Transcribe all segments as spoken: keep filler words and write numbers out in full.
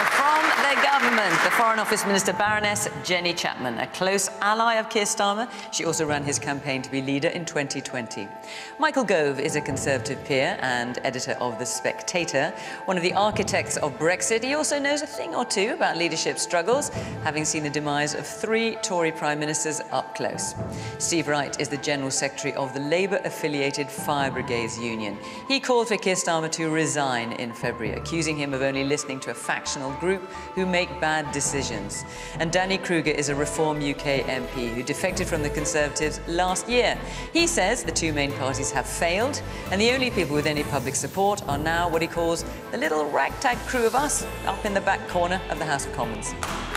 Well, from the government, the Foreign Office Minister Baroness Jenny Chapman, a close ally of Keir Starmer. She also ran his campaign to be leader in twenty twenty. Michael Gove is a Conservative peer and editor of The Spectator, one of the architects of Brexit. He also knows a thing or two about leadership struggles, having seen the demise of three Tory Prime Ministers up close. Steve Wright is the General Secretary of the Labour-affiliated Fire Brigades Union. He called for Keir Starmer to resign in February, accusing him of only listening to a factional group who make bad decisions. And Danny Kruger is a Reform U K M P who defected from the Conservatives last year. He says the two main parties have failed, and the only people with any public support are now what he calls the little ragtag crew of us up in the back corner of the House of Commons.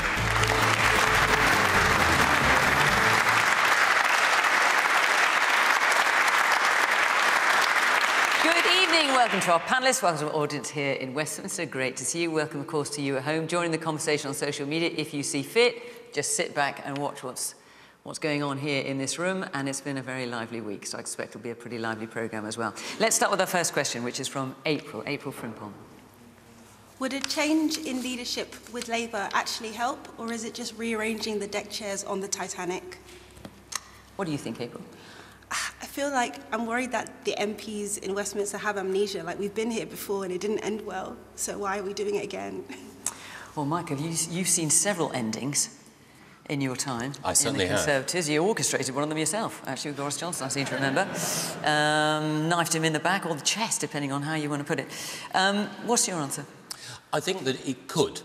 Welcome to our panellists, welcome to our audience here in Westminster. Great to see you. Welcome, of course, to you at home. Joining the conversation on social media if you see fit. Just sit back and watch what's, what's going on here in this room. And it's been a very lively week, so I expect it'll be a pretty lively programme as well. Let's start with our first question, which is from April. April Frimpong. Would a change in leadership with Labour actually help, or is it just rearranging the deck chairs on the Titanic? What do you think, April? I feel like I'm worried that the M Ps in Westminster have amnesia. Like, we've been here before and it didn't end well, so why are we doing it again? Well, Michael, you, you've seen several endings in your time. I certainly in the Conservatives. Have. You orchestrated one of them yourself, actually, with Boris Johnson, I seem to remember. Um, knifed him in the back or the chest, depending on how you want to put it. Um, what's your answer? I think that it could,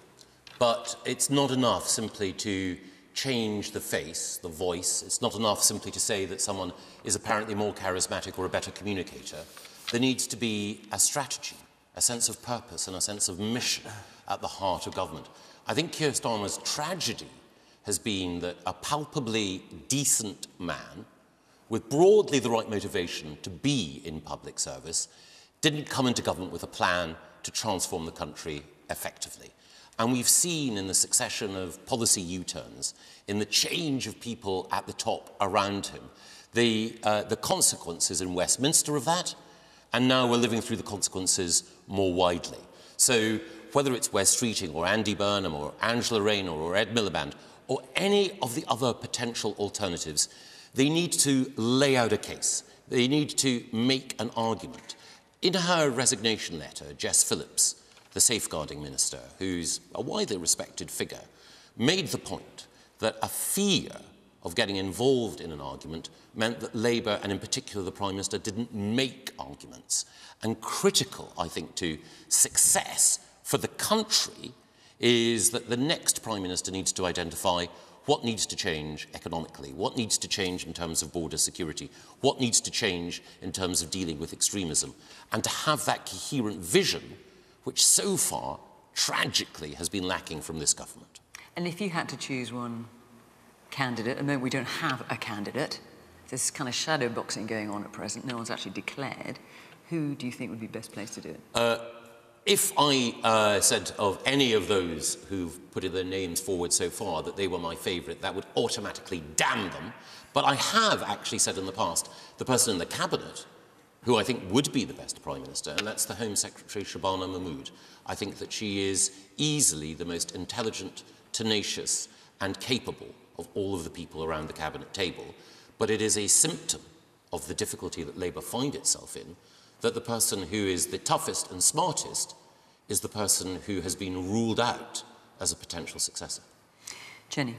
but it's not enough simply to change the face, the voice. It's not enough simply to say that someone is apparently more charismatic or a better communicator. There needs to be a strategy, a sense of purpose and a sense of mission at the heart of government. I think Keir Starmer's tragedy has been that a palpably decent man with broadly the right motivation to be in public service didn't come into government with a plan to transform the country effectively. And we've seen in the succession of policy U-turns, in the change of people at the top around him, the, uh, the consequences in Westminster of that, and now we're living through the consequences more widely. So whether it's Wes Streeting or Andy Burnham or Angela Rayner or Ed Miliband or any of the other potential alternatives, they need to lay out a case. They need to make an argument. In her resignation letter, Jess Phillips, the safeguarding minister, who's a widely respected figure, made the point that a fear of getting involved in an argument meant that Labour, and in particular the Prime Minister, didn't make arguments. And critical, I think, to success for the country is that the next Prime Minister needs to identify what needs to change economically, what needs to change in terms of border security, what needs to change in terms of dealing with extremism, and to have that coherent vision which so far, tragically, has been lacking from this government. And if you had to choose one candidate, at the moment we don't have a candidate, there's kind of shadow boxing going on at present, no one's actually declared, who do you think would be best placed to do it? Uh, if I uh, said of any of those who've put their names forward so far that they were my favourite, that would automatically damn them. But I have actually said in the past, the person in the cabinet who I think would be the best Prime Minister, and that's the Home Secretary Shabana Mahmood. I think that she is easily the most intelligent, tenacious and capable of all of the people around the Cabinet table. But it is a symptom of the difficulty that Labour find itself in that the person who is the toughest and smartest is the person who has been ruled out as a potential successor. Jenny.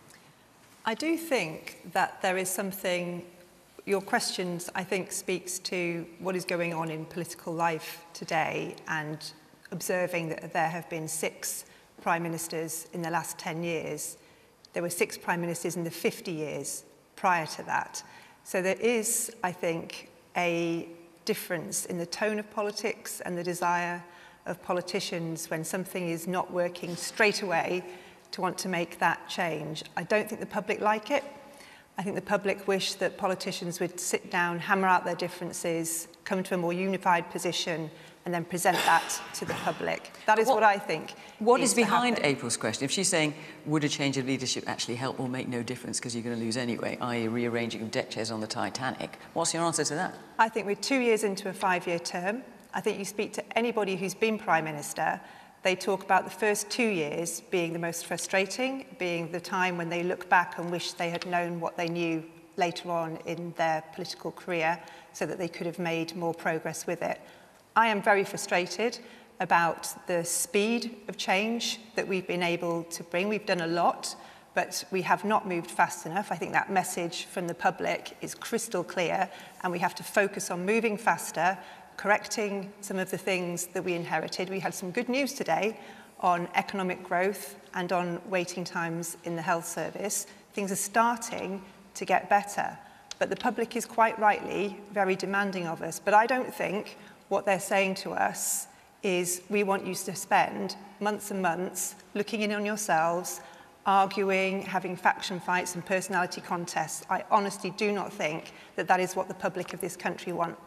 I do think that there is something. Your questions, I think, speaks to what is going on in political life today, and observing that there have been six Prime Ministers in the last ten years. There were six Prime Ministers in the fifty years prior to that. So there is, I think, a difference in the tone of politics and the desire of politicians when something is not working straight away to want to make that change. I don't think the public like it. I think the public wish that politicians would sit down, hammer out their differences, come to a more unified position, and then present that to the public. That is what, what I think. What is behind April's question? If she's saying, would a change of leadership actually help or make no difference because you're going to lose anyway, that is rearranging of deck chairs on the Titanic, what's your answer to that? I think we're two years into a five-year term. I think you speak to anybody who's been Prime Minister, They talk about the first two years being the most frustrating, being the time when they look back and wish they had known what they knew later on in their political career so that they could have made more progress with it. I am very frustrated about the speed of change that we've been able to bring. We've done a lot, but we have not moved fast enough. I think that message from the public is crystal clear, and we have to focus on moving faster, correcting some of the things that we inherited. We had some good news today on economic growth and on waiting times in the health service. Things are starting to get better, but the public is quite rightly very demanding of us. But I don't think what they're saying to us is, we want you to spend months and months looking in on yourselves, arguing, having faction fights and personality contests. I honestly do not think that that is what the public of this country want.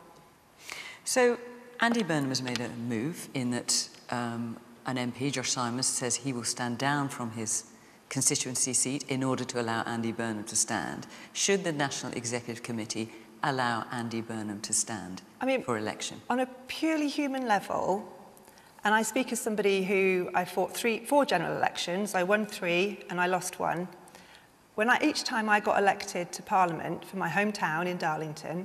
So Andy Burnham has made a move in that um, an M P, Josh Simons, says he will stand down from his constituency seat in order to allow Andy Burnham to stand. Should the National Executive Committee allow Andy Burnham to stand I mean, for election? On a purely human level, and I speak as somebody who I fought three, four general elections, I won three and I lost one. When I, each time I got elected to Parliament for my hometown in Darlington,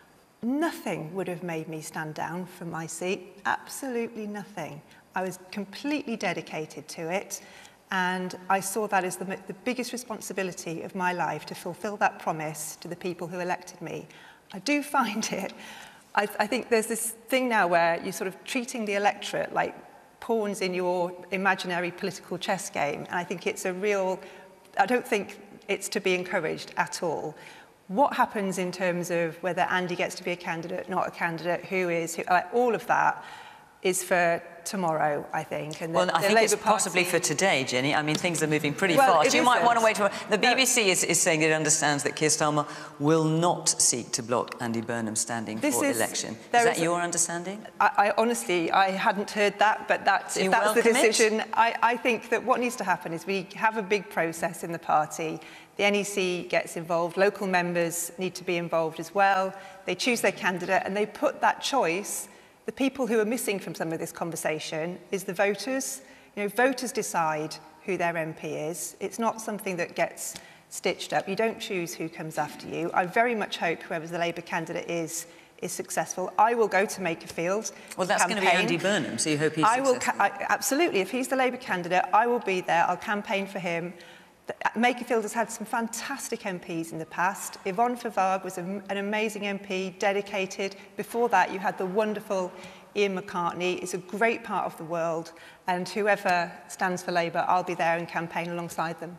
nothing would have made me stand down from my seat, absolutely nothing. I was completely dedicated to it, and I saw that as the, the biggest responsibility of my life, to fulfil that promise to the people who elected me. I do find it, I, I think there's this thing now where you're sort of treating the electorate like pawns in your imaginary political chess game, and I think it's a real, I don't think it's to be encouraged at all. What happens in terms of whether Andy gets to be a candidate, not a candidate, who is, who, like, all of that is for tomorrow, I think. And the, well, I the think Labour it's possibly Party... for today, Jenny. I mean, things are moving pretty well, fast. You might want to wait for... The B B C no. is, is saying it understands that Keir Starmer will not seek to block Andy Burnham standing this for is, election. Is that is your a, understanding? I, I honestly, I hadn't heard that, but that's, so if that's the decision, it? I, I think that what needs to happen is we have a big process in the party. The N E C gets involved, local members need to be involved as well. They choose their candidate and they put that choice. The people who are missing from some of this conversation is the voters. You know, voters decide who their M P is. It's not something that gets stitched up. You don't choose who comes after you. I very much hope whoever the Labour candidate is is successful. I will go to Makerfield. Well, that's going to be Andy Burnham, so you hope he's I will successful. I, absolutely. If he's the Labour candidate, I will be there. I'll campaign for him. Makerfield has had some fantastic M Ps in the past. Yvonne Favargue was a, an amazing M P, dedicated. Before that, you had the wonderful Ian McCartney. It's a great part of the world, and whoever stands for Labour, I'll be there and campaign alongside them.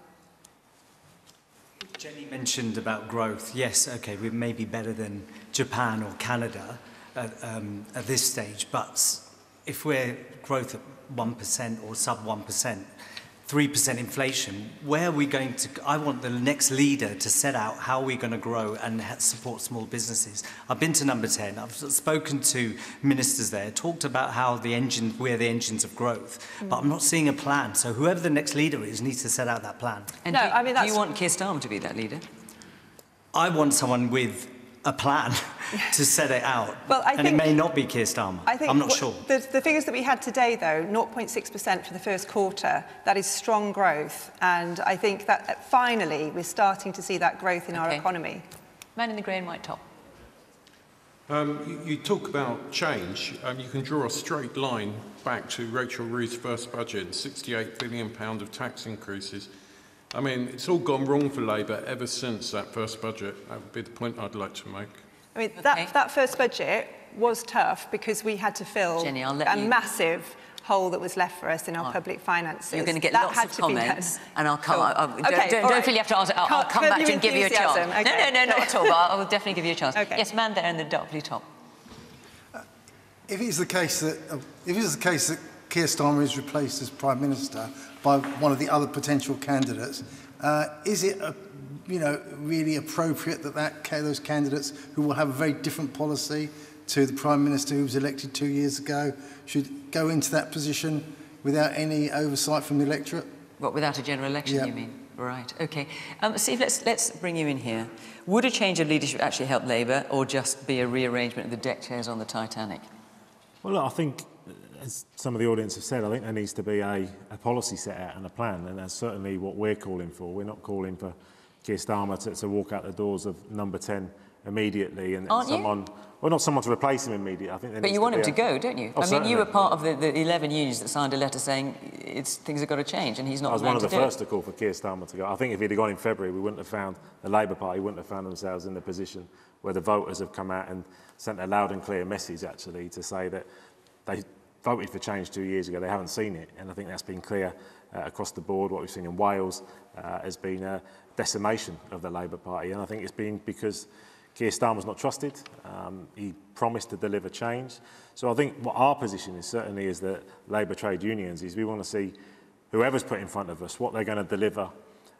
Jenny mentioned about growth. Yes, okay, we may be better than Japan or Canada at, um, at this stage, but if we're growth at one percent or sub one percent, three percent inflation, where are we going to... I want the next leader to set out how we're going to grow and support small businesses. I've been to Number ten. I've spoken to ministers there, talked about how the engine, we're the engines of growth, mm. but I'm not seeing a plan. So whoever the next leader is needs to set out that plan. And no, do, I mean, that's... do you want Keir Starmer to be that leader? I want someone with a plan to set it out. Well, I and think, it may not be Keir Starmer. I think I'm not what, sure. The, the figures that we had today, though, zero point six percent for the first quarter, that is strong growth. And I think that finally we're starting to see that growth in okay. our economy. Man in the grey and white top. Um, you, you talk about change. Um, you can draw a straight line back to Rachel Reeves' first budget, sixty-eight billion pounds of tax increases. I mean, it's all gone wrong for Labour ever since that first budget. That would be the point I'd like to make. I mean, okay. that, that first budget was tough because we had to fill Jenny, I'll let a you... massive hole that was left for us in our oh. public finances. You're going to get that lots of comments, and I'll come. Cool. I'll, I'll, okay, don't don't, don't right. feel you have to answer. I'll, I'll come back and give you a chance. Okay. No, no, no, not at all. But I will definitely give you a chance. Okay. Yes, man there in the dark blue top. Uh, if it's the case that uh, if it's the case that Keir Starmer is replaced as Prime Minister by one of the other potential candidates, uh, is it a, you know, really appropriate that, that those candidates who will have a very different policy to the Prime Minister who was elected two years ago should go into that position without any oversight from the electorate? What, without a general election, yep. you mean? Right, OK. Um, Steve, let's, let's bring you in here. Would a change of leadership actually help Labour, or just be a rearrangement of the deck chairs on the Titanic? Well, I think as some of the audience have said, I think there needs to be a, a policy set out and a plan, and that's certainly what we're calling for. We're not calling for Keir Starmer to, to walk out the doors of number ten immediately and, and someone, you? well, not someone to replace him immediately. I think there but you want him to a, go, don't you? Oh, I mean, certainly. you were part of the, the eleven unions that signed a letter saying it's, things have got to change, and he's not. I was one of the first it. to call for Keir Starmer to go. I think if he'd have gone in February, we wouldn't have found the Labour Party wouldn't have found themselves in the position where the voters have come out and sent a loud and clear message, actually, to say that they voted for change two years ago. They haven't seen it, and I think that's been clear uh, across the board. What we've seen in Wales uh, has been a decimation of the Labour Party, and I think it's been because Keir Starmer's not trusted. Um, he promised to deliver change. So I think what our position is certainly is that Labour trade unions is we want to see whoever's put in front of us, what they're going to deliver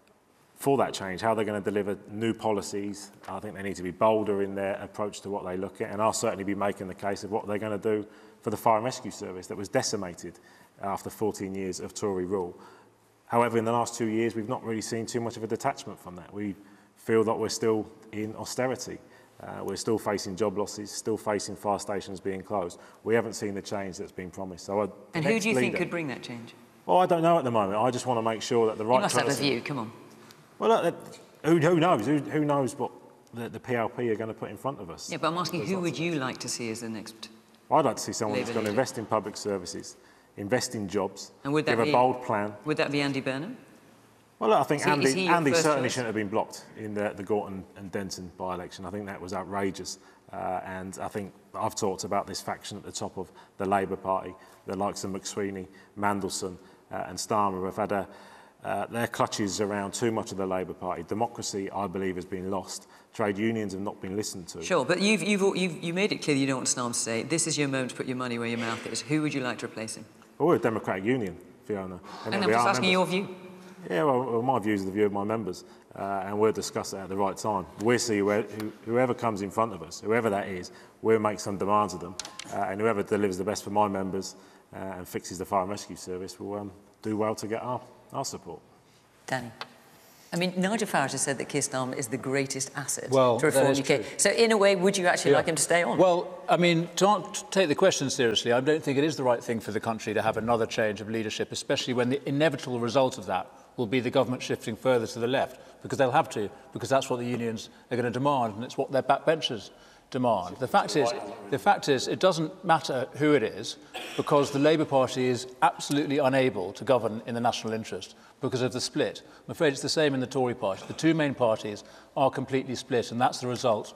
for that change, how they're going to deliver new policies. I think they need to be bolder in their approach to what they look at, and I'll certainly be making the case of what they're going to do for the fire and rescue service that was decimated after fourteen years of Tory rule. However, in the last two years, we've not really seen too much of a detachment from that. We feel that we're still in austerity. Uh, we're still facing job losses, still facing fire stations being closed. We haven't seen the change that's been promised. So I, and who do you leader, think could bring that change? Well, I don't know at the moment. I just want to make sure that the right You must person... have a view, come on. Well, uh, who, who knows? Who, who knows what the, the P L P are going to put in front of us? Yeah, but I'm asking, who would you like to see as the next... I'd like to see someone Labour that's going to leader. invest in public services, invest in jobs, and would that give be, a bold plan. Would that be Andy Burnham? Well, I think so Andy, Andy certainly choice? shouldn't have been blocked in the, the Gorton and Denton by-election. I think that was outrageous. Uh, and I think I've talked about this faction at the top of the Labour Party, the likes of McSweeney, Mandelson uh, and Starmer have had a, uh, their clutches around too much of the Labour Party. Democracy, I believe, has been lost. Trade unions have not been listened to. Sure, but you've, you've, you've you made it clear that you don't want Starmer to say, this is your moment to put your money where your mouth is. Who would you like to replace him? Well, we're a democratic union, Fiona. And, and I'm just asking members. your view. Yeah, well, well, my view is the view of my members, uh, and we'll discuss it at the right time. We'll see whoever, whoever comes in front of us, whoever that is, we'll make some demands of them, uh, and whoever delivers the best for my members uh, and fixes the fire and rescue service will um, do well to get our, our support. Danny. I mean, Nigel Farage has said that Keir Starmer is the greatest asset well, to reform U K. So, in a way, would you actually yeah. like him to stay on? Well, I mean, to, to take the question seriously, I don't think it is the right thing for the country to have another change of leadership, especially when the inevitable result of that will be the government shifting further to the left, because they'll have to, because that's what the unions are going to demand, and it's what their backbenchers demand. The fact is, the fact is, it doesn't matter who it is, because the Labour Party is absolutely unable to govern in the national interest because of the split. I'm afraid it's the same in the Tory party. The two main parties are completely split, and that's the result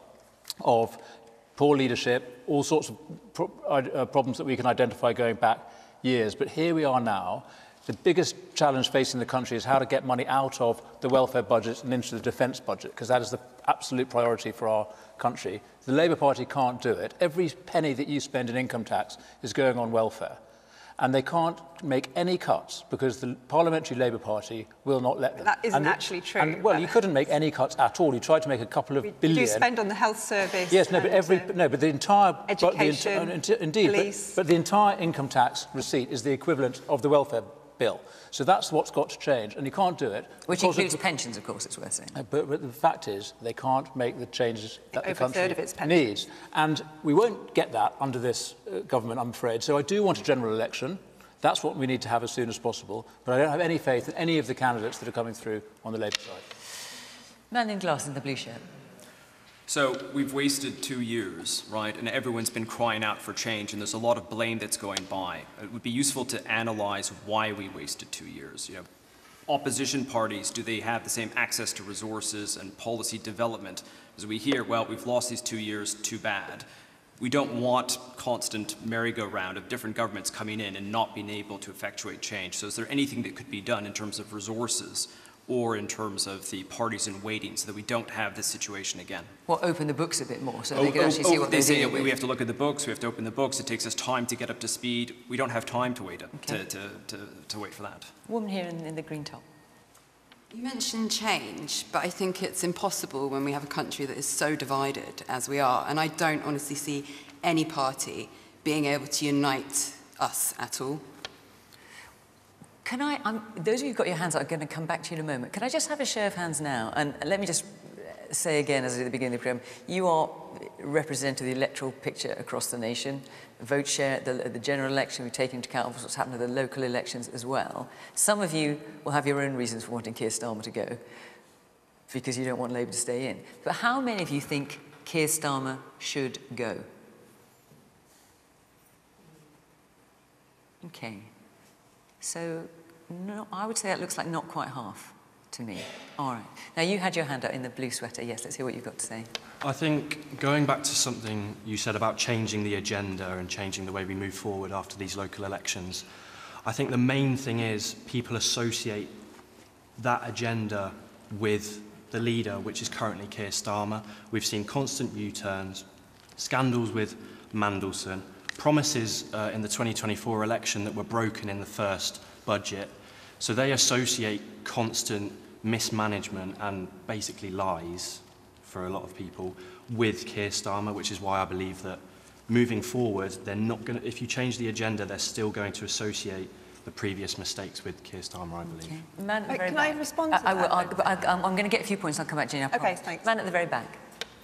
of poor leadership, all sorts of pro uh, problems that we can identify going back years. But here we are now. The biggest challenge facing the country is how to get money out of the welfare budget and into the defence budget, because that is the absolute priority for our country. The Labour Party can't do it. Every penny that you spend in income tax is going on welfare. And they can't make any cuts because the Parliamentary Labour Party will not let them. That isn't and actually the, true. And, well, you couldn't make any cuts at all. You tried to make a couple of we billion. do spend on the health service. Yes, no, but every um, no, but the entire education, but the, indeed, police. But, but the entire income tax receipt is the equivalent of the welfare bill. So that's what's got to change, and you can't do it. Which includes pensions, of course, it's worth saying. Uh, but, but the fact is, they can't make the changes that the country Over a third of its needs. And we won't get that under this uh, government, I'm afraid. So I do want a general election. That's what we need to have as soon as possible. But I don't have any faith in any of the candidates that are coming through on the Labour side. Man in glass in the blue shirt. So we've wasted two years, right? And everyone's been crying out for change, and there's a lot of blame that's going by. It would be useful to analyze why we wasted two years. You know, opposition parties, do they have the same access to resources and policy development? As we hear, well, we've lost these two years, too bad. We don't want constant merry-go-round of different governments coming in and not being able to effectuate change. So is there anything that could be done in terms of resources or in terms of the parties in waiting so that we don't have this situation again? Well, open the books a bit more so oh, they can oh, actually oh, see what they they're say dealing with. We have to look at the books, we have to open the books, it takes us time to get up to speed. We don't have time to wait, okay. to, to, to, to wait for that. Woman here in, in the green top. You mentioned change, but I think it's impossible when we have a country that is so divided as we are, and I don't honestly see any party being able to unite us at all. Can I, um, those of you who've got your hands up are going to come back to you in a moment. Can I just have a show of hands now? And let me just say again, as I did at the beginning of the programme, you are representative of the electoral picture across the nation. Vote share at the, at the general election, we take into account what's happened at the local elections as well. Some of you will have your own reasons for wanting Keir Starmer to go, because you don't want Labour to stay in. But how many of you think Keir Starmer should go? Okay. So no, I would say that looks like not quite half to me. All right. Now, you had your hand up in the blue sweater. Yes, let's hear what you've got to say. I think going back to something you said about changing the agenda and changing the way we move forward after these local elections, I think the main thing is people associate that agenda with the leader, which is currently Keir Starmer. We've seen constant U-turns, scandals with Mandelson, promises uh, in the twenty twenty-four election that were broken in the first budget. So they associate constant mismanagement and basically lies for a lot of people with Keir Starmer, which is why I believe that moving forward, they're not going to, if you change the agenda, they're still going to associate the previous mistakes with Keir Starmer, I believe. Okay. Man at the Wait, very can back. I respond to I, I that? will, I, I, I'm, I'm going to get a few points. I'll come back to you now. Okay, thanks. Man at the very back.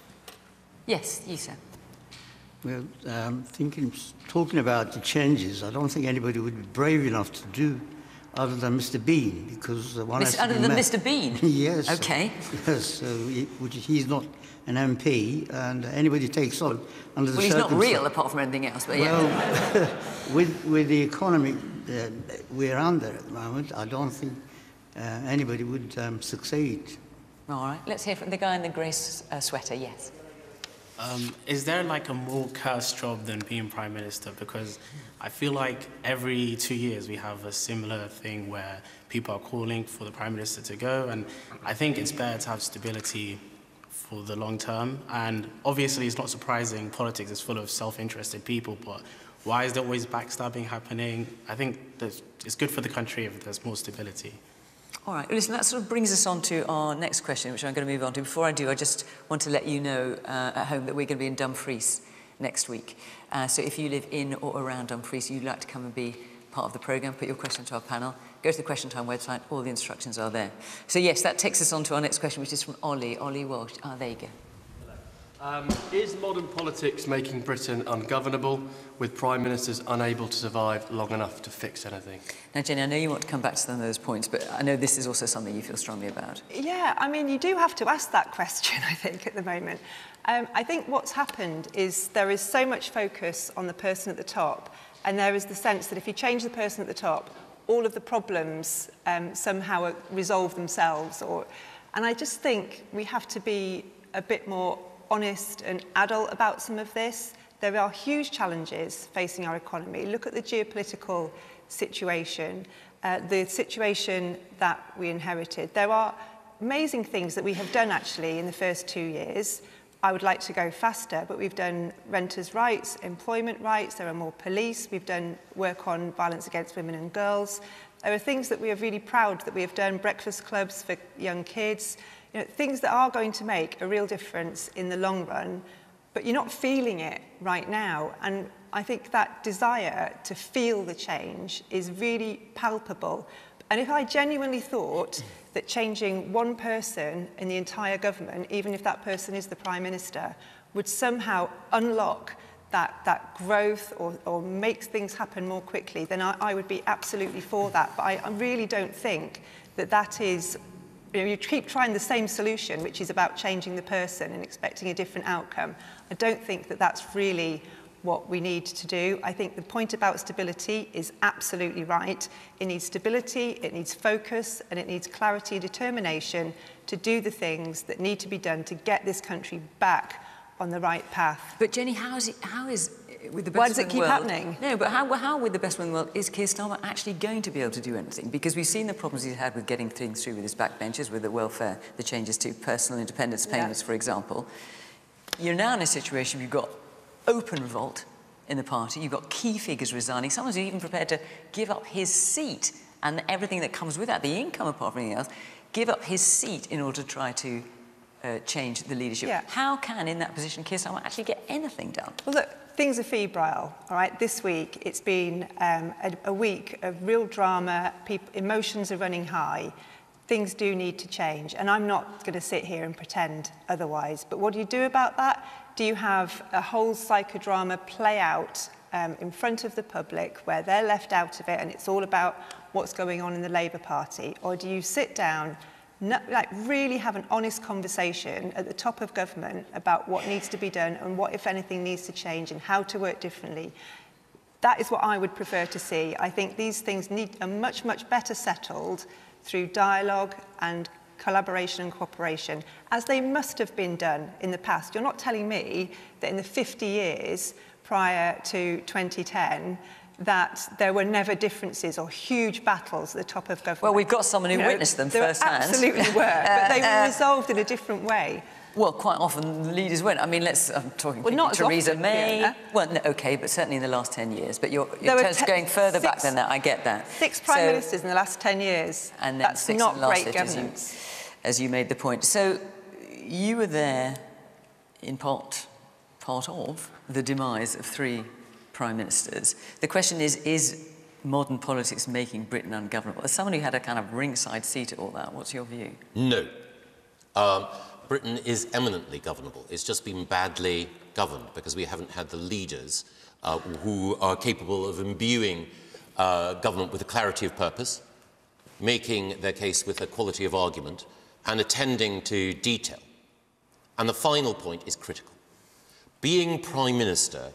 Yes, you, sir. Well, um, thinking, talking about the changes, I don't think anybody would be brave enough to do other than Mister Bean, because the one Mister Other than Mister Bean? Yes. Okay. Yes, so he, which he's not an M P, and anybody takes on under the Well, he's not circumstan- real apart from anything else, but yeah. Well, with, with the economy uh, we're under at the moment, I don't think uh, anybody would um, succeed. All right. Let's hear from the guy in the grey s- uh, sweater. Yes. Um, is there like a more cursed job than being Prime Minister? Because I feel like every two years we have a similar thing where people are calling for the Prime Minister to go, and I think it's better to have stability for the long term. And obviously it's not surprising, politics is full of self-interested people, but why is there always backstabbing happening? I think that it's good for the country if there's more stability. All right. Listen, that sort of brings us on to our next question, which I'm going to move on to. Before I do, I just want to let you know uh, at home that we're going to be in Dumfries next week. Uh, so if you live in or around Dumfries, you'd like to come and be part of the programme, put your question to our panel, go to the Question Time website, all the instructions are there. So yes, that takes us on to our next question, which is from Ollie, Ollie Walsh. Ah, there you go. Um, is modern politics making Britain ungovernable, with Prime Ministers unable to survive long enough to fix anything? Now, Jenny, I know you want to come back to some of those points, but I know this is also something you feel strongly about. Yeah, I mean, you do have to ask that question, I think, at the moment. Um, I think what's happened is there is so much focus on the person at the top, and there is the sense that if you change the person at the top, all of the problems um, somehow resolve themselves. Or, and I just think we have to be a bit more honest and adult about some of this. There are huge challenges facing our economy. Look at the geopolitical situation, uh, the situation that we inherited. There are amazing things that we have done actually in the first two years. I would like to go faster, but we've done renters' rights, employment rights, there are more police, we've done work on violence against women and girls. There are things that we are really proud that we have done, breakfast clubs for young kids, you know, things that are going to make a real difference in the long run, but you're not feeling it right now. And I think that desire to feel the change is really palpable. And if I genuinely thought that changing one person in the entire government, even if that person is the Prime Minister, would somehow unlock that, that growth or, or makes things happen more quickly, then I, I would be absolutely for that. But I, I really don't think that that is... You know, you keep trying the same solution, which is about changing the person and expecting a different outcome. I don't think that that's really what we need to do. I think the point about stability is absolutely right. It needs stability, it needs focus, and it needs clarity and determination to do the things that need to be done to get this country back on the right path. But Jenny, how is it, how is, with the best Why does it in the keep world, happening? No, but how, how with the best one in the world is Keir Starmer actually going to be able to do anything? Because we've seen the problems he's had with getting things through with his backbenchers, with the welfare, the changes to personal independence payments, yeah. for example. You're now in a situation where you've got open revolt in the party, you've got key figures resigning, someone who's even prepared to give up his seat and everything that comes with that, the income apart from anything else, give up his seat in order to try to uh, change the leadership. Yeah. How can, in that position, Keir Starmer actually get anything done? Well, look, things are febrile, all right? This week, it's been um, a, a week of real drama, people, emotions are running high. things do need to change. And I'm not going to sit here and pretend otherwise. But what do you do about that? Do you have a whole psychodrama play out um, in front of the public where they're left out of it and it's all about what's going on in the Labour Party? Or do you sit down, no, like really have an honest conversation at the top of government about what needs to be done and what, if anything, needs to change and how to work differently? That is what I would prefer to see. I think these things need are much, much better settled through dialogue and collaboration and cooperation, as they must have been done in the past. You're not telling me that in the fifty years prior to twenty ten that there were never differences or huge battles at the top of government. Well, we've got someone who you know, witnessed them there firsthand. Absolutely were, but they were resolved in a different way. Well, quite often the leaders win. I mean, let's, I'm talking well, not Theresa often, May. yeah. Well, no, OK, but certainly in the last ten years. But you're, There you're were going further six, back than that, I get that. Six prime so, ministers in the last ten years. And then That's six not in the last great fifty, governance. As you, as you made the point. So you were there in part, part of the demise of three prime ministers. The question is, is modern politics making Britain ungovernable? As someone who had a kind of ringside seat at all that, what's your view? No. Um, Britain is eminently governable. It's just been badly governed because we haven't had the leaders uh, who are capable of imbuing uh, government with a clarity of purpose, making their case with a quality of argument, and attending to detail. And the final point is critical. Being Prime Minister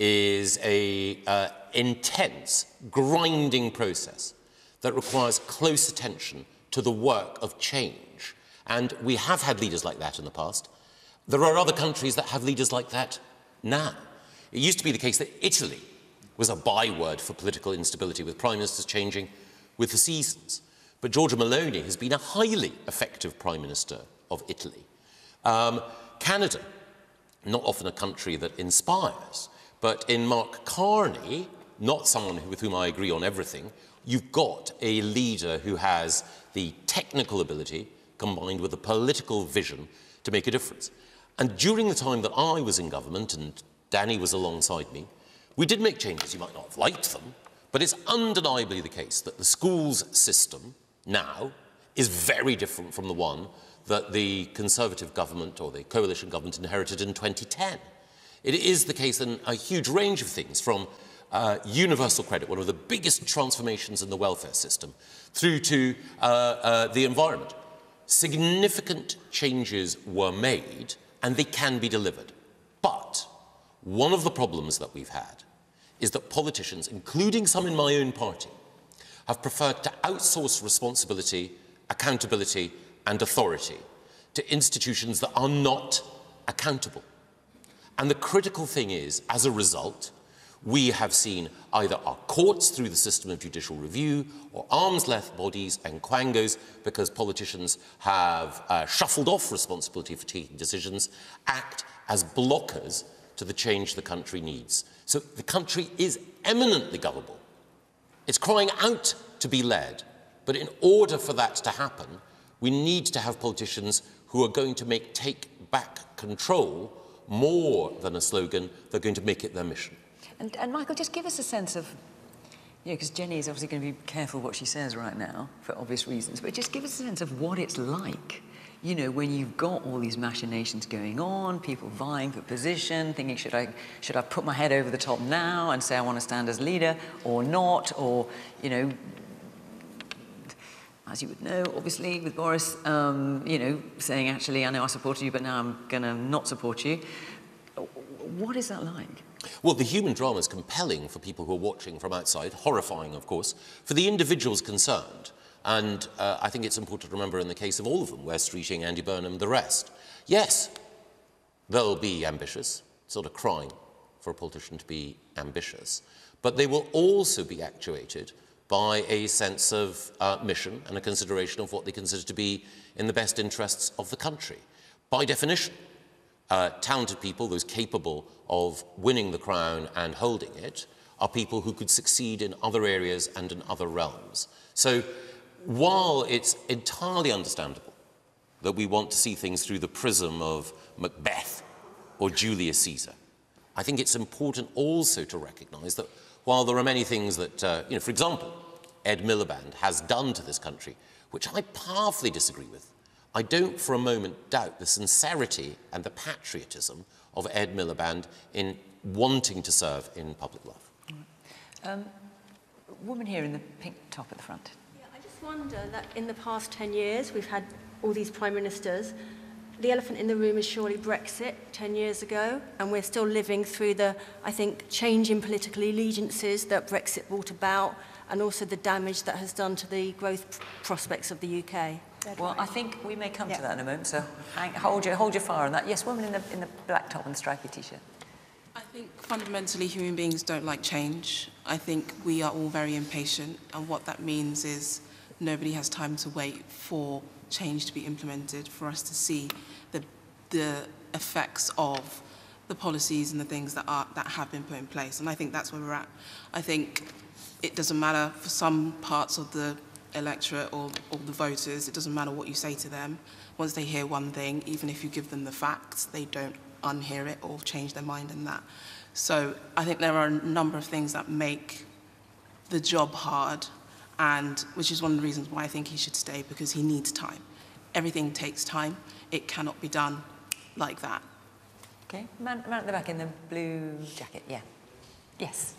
is a uh, intense, grinding process that requires close attention to the work of change. And we have had leaders like that in the past. There are other countries that have leaders like that now. It used to be the case that Italy was a byword for political instability, with prime ministers changing with the seasons. But Giorgia Meloni has been a highly effective prime minister of Italy. Um, Canada, not often a country that inspires, but in Mark Carney, not someone with whom I agree on everything, you've got a leader who has the technical ability combined with a political vision to make a difference. And during the time that I was in government, and Danny was alongside me, we did make changes. You might not have liked them, but it's undeniably the case that the schools system now is very different from the one that the Conservative government or the coalition government inherited in twenty ten. It is the case in a huge range of things, from uh, universal credit, one of the biggest transformations in the welfare system, through to uh, uh, the environment. Significant changes were made, and they can be delivered. But one of the problems that we've had is that politicians, including some in my own party, have preferred to outsource responsibility, accountability, and authority to institutions that are not accountable. And the critical thing is, as a result, we have seen either our courts through the system of judicial review or arm's-length bodies and quangos, because politicians have uh, shuffled off responsibility for taking decisions, act as blockers to the change the country needs. So the country is eminently governable. It's crying out to be led. But in order for that to happen, we need to have politicians who are going to make take back control more than a slogan. They're going to make it their mission. And, and Michael, just give us a sense of, you know, because Jenny is obviously going to be careful what she says right now for obvious reasons, but just give us a sense of what it's like, you know, when you've got all these machinations going on, people vying for position, thinking, should I, should I put my head over the top now and say I want to stand as leader or not, or, you know, as you would know, obviously, with Boris, um, you know, saying, actually, I know I supported you, but now I'm going to not support you. What is that like? Well, the human drama is compelling for people who are watching from outside, horrifying, of course, for the individuals concerned. And uh, I think it's important to remember in the case of all of them, Wes Streeting, Andy Burnham, the rest, yes, they'll be ambitious. It's not a crime for a politician to be ambitious. But they will also be actuated by a sense of uh, mission and a consideration of what they consider to be in the best interests of the country. By definition, uh, talented people, those capable of winning the crown and holding it, are people who could succeed in other areas and in other realms. So while it's entirely understandable that we want to see things through the prism of Macbeth or Julius Caesar, I think it's important also to recognise that while there are many things that, uh, you know, for example, Ed Miliband has done to this country, which I powerfully disagree with. I don't for a moment doubt the sincerity and the patriotism of Ed Miliband in wanting to serve in public life. Um, woman here in the pink top at the front. Yeah, I just wonder that in the past ten years we've had all these prime ministers. The elephant in the room is surely Brexit ten years ago, and we're still living through the, I think, change in political allegiances that Brexit brought about, and also the damage that has done to the growth prospects of the U K. Well, I think we may come yeah. to that in a moment, so hang, hold, your, hold your fire on that. Yes, woman in the, in the black top and the stripy T-shirt. I think fundamentally human beings don't like change. I think we are all very impatient, and what that means is nobody has time to wait for change to be implemented, for us to see the, the effects of the policies and the things that, are, that have been put in place. And I think that's where we're at. I think it doesn't matter for some parts of the electorate or, or the voters, it doesn't matter what you say to them. Once they hear one thing, even if you give them the facts, they don't unhear it or change their mind in that. So I think there are a number of things that make the job hard, and which is one of the reasons why I think he should stay, because he needs time. Everything takes time. It cannot be done like that. Okay, man, man at the back in the blue jacket, yeah. Yes.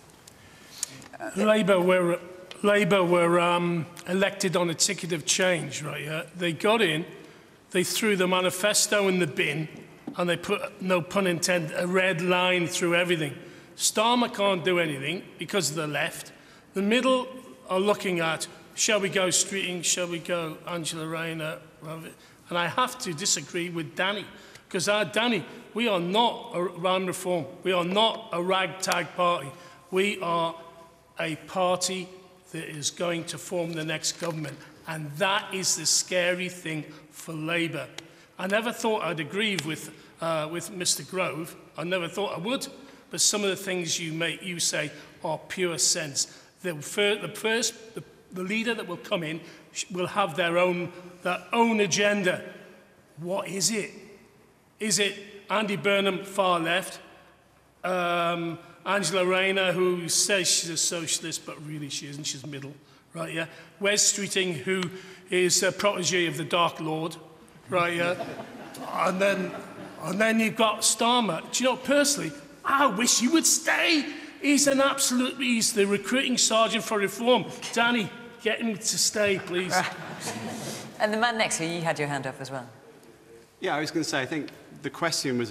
Uh, Labour were, Labour were um, elected on a ticket of change, right? Yeah? They got in, they threw the manifesto in the bin, and they put, no pun intended, a red line through everything. Starmer can't do anything because of the left. The middle are looking at, shall we go Streeting, shall we go Angela Rayner? And I have to disagree with Danny, because our Danny, we are not a Ram Reform. We are not a ragtag party. We are a party that is going to form the next government. And that is the scary thing for Labour. I never thought I'd agree with, uh, with Mister Grove. I never thought I would. But some of the things you, make, you say are pure sense. The, the first, the, the leader that will come in will have their own, their own agenda. What is it? Is it Andy Burnham, far left? Um, Angela Rayner, who says she's a socialist, but really she isn't, she's middle, right, yeah? Wes Streeting, who is a protege of the Dark Lord, right, yeah? and, then, and then you've got Starmer. Do you know, personally, I wish he would stay. He's an absolute, he's the recruiting sergeant for reform. Danny, get him to stay, please. And the man next to you, you had your hand up as well. Yeah, I was going to say, I think the question was